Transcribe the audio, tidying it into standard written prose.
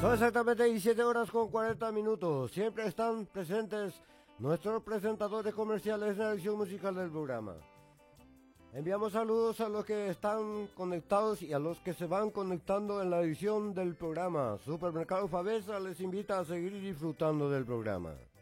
Son exactamente 17 horas con 40 minutos. Siempre están presentes nuestros presentadores comerciales en la edición musical del programa. Enviamos saludos a los que están conectados y a los que se van conectando en la edición del programa. Supermercado Favesa les invita a seguir disfrutando del programa.